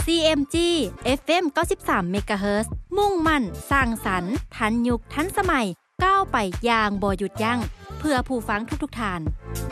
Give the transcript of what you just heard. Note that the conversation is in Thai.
CMG FM 93 MHz มุ่งมั่นสร้างสรรค์ทันยุคทันสมัยก้าวไปอย่างบ่หยุดยั้งเพื่อผู้ฟังทุกๆท่าน